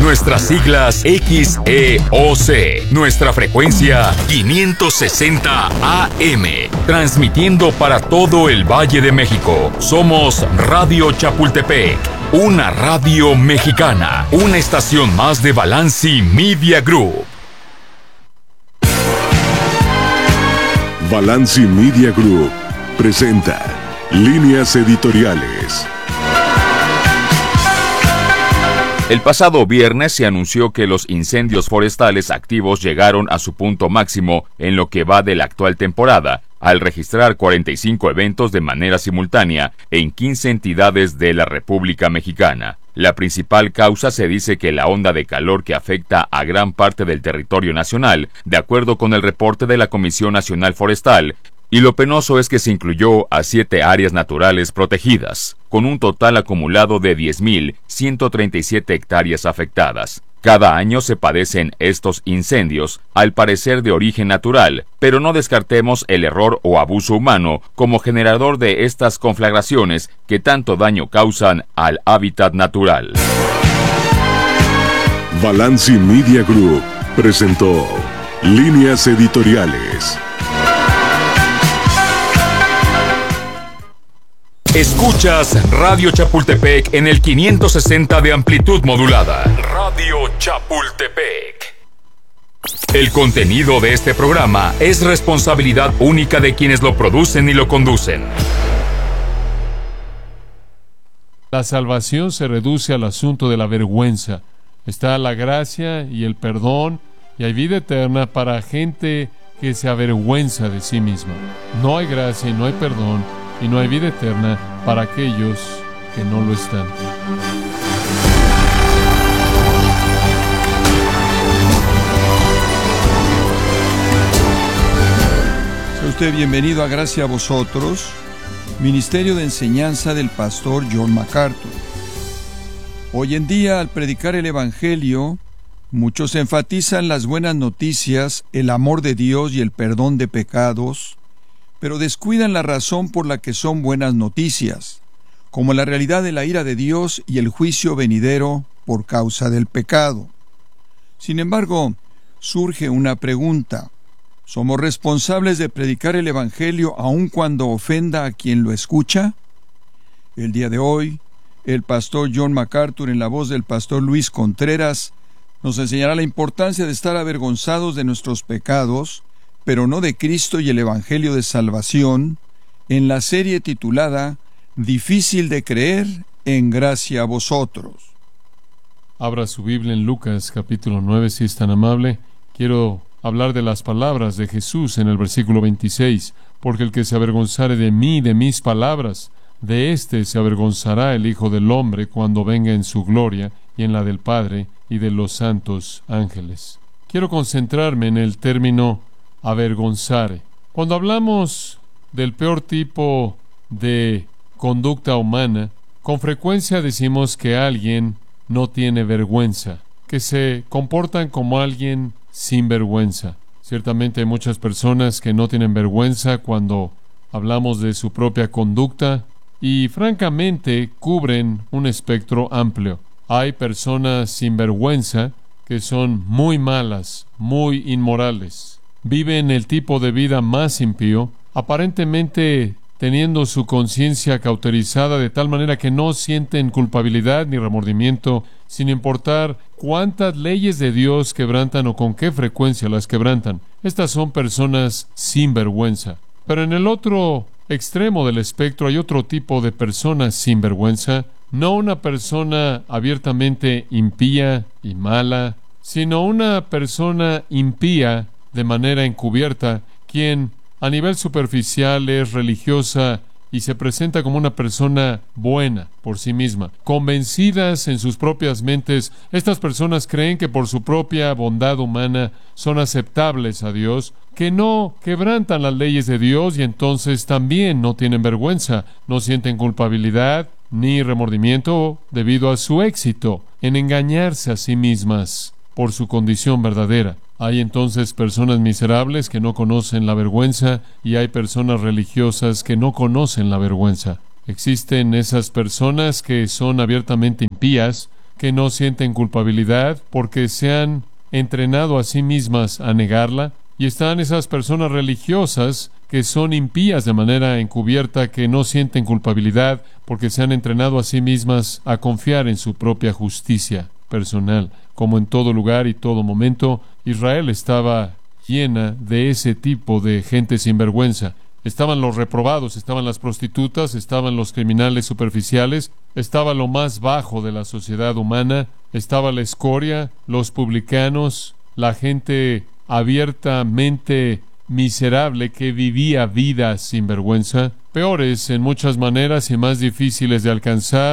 Nuestras siglas XEOC. Nuestra frecuencia 560 AM. Transmitiendo para todo el Valle de México. Somos Radio Chapultepec. Una radio mexicana. Una estación más de Balanci Media Group. Balanci Media Group presenta Líneas Editoriales. El pasado viernes se anunció que los incendios forestales activos llegaron a su punto máximo en lo que va de la actual temporada, al registrar 45 eventos de manera simultánea en 15 entidades de la República Mexicana. La principal causa se dice que la onda de calor que afecta a gran parte del territorio nacional, de acuerdo con el reporte de la Comisión Nacional Forestal, y lo penoso es que se incluyó a 7 áreas naturales protegidas, con un total acumulado de 10.137 hectáreas afectadas. Cada año se padecen estos incendios, al parecer de origen natural, pero no descartemos el error o abuso humano como generador de estas conflagraciones que tanto daño causan al hábitat natural. Balanci Media Group presentó Líneas Editoriales. Escuchas Radio Chapultepec en el 560 de amplitud modulada. Radio Chapultepec. El contenido de este programa es responsabilidad única de quienes lo producen y lo conducen. La salvación se reduce al asunto de la vergüenza. Está la gracia y el perdón, y hay vida eterna para gente que se avergüenza de sí misma. No hay gracia y no hay perdón, y no hay vida eterna para aquellos que no lo están. Sea usted bienvenido a Gracia a Vosotros, Ministerio de Enseñanza del Pastor John MacArthur. Hoy en día, al predicar el Evangelio, muchos enfatizan las buenas noticias, el amor de Dios y el perdón de pecados, pero descuidan la razón por la que son buenas noticias, como la realidad de la ira de Dios y el juicio venidero por causa del pecado. Sin embargo, surge una pregunta. ¿Somos responsables de predicar el Evangelio aun cuando ofenda a quien lo escucha? El día de hoy, el pastor John MacArthur, en la voz del pastor Luis Contreras, nos enseñará la importancia de estar avergonzados de nuestros pecados, pero no de Cristo y el Evangelio de Salvación, en la serie titulada Difícil de creer en Gracia a Vosotros. Abra su Biblia en Lucas capítulo 9, si es tan amable. Quiero hablar de las palabras de Jesús en el versículo 26, porque el que se avergonzare de mí y de mis palabras, de éste se avergonzará el Hijo del Hombre cuando venga en su gloria y en la del Padre y de los santos ángeles. Quiero concentrarme en el término avergonzare. Cuando hablamos del peor tipo de conducta humana, con frecuencia decimos que alguien no tiene vergüenza, que se comportan como alguien sin vergüenza. Ciertamente hay muchas personas que no tienen vergüenza cuando hablamos de su propia conducta y francamente cubren un espectro amplio. Hay personas sin vergüenza que son muy malas, muy inmorales. Viven el tipo de vida más impío, aparentemente teniendo su conciencia cauterizada de tal manera que no sienten culpabilidad ni remordimiento, sin importar cuántas leyes de Dios quebrantan o con qué frecuencia las quebrantan. Estas son personas sin vergüenza. Pero en el otro extremo del espectro hay otro tipo de personas sin vergüenza, no una persona abiertamente impía y mala, sino una persona impía de manera encubierta, quien a nivel superficial es religiosa y se presenta como una persona buena por sí misma. Convencidas en sus propias mentes, estas personas creen que por su propia bondad humana son aceptables a Dios, que no quebrantan las leyes de Dios y entonces también no tienen vergüenza, no sienten culpabilidad ni remordimiento debido a su éxito en engañarse a sí mismas por su condición verdadera. Hay entonces personas miserables que no conocen la vergüenza y hay personas religiosas que no conocen la vergüenza. Existen esas personas que son abiertamente impías, que no sienten culpabilidad porque se han entrenado a sí mismas a negarla. Y están esas personas religiosas que son impías de manera encubierta, que no sienten culpabilidad porque se han entrenado a sí mismas a confiar en su propia justicia personal. Como en todo lugar y todo momento, Israel estaba llena de ese tipo de gente sinvergüenza. Estaban los reprobados, estaban las prostitutas, estaban los criminales superficiales, estaba lo más bajo de la sociedad humana, estaba la escoria, los publicanos, la gente abiertamente miserable que vivía vidas sin vergüenza, peores en muchas maneras y más difíciles de alcanzar.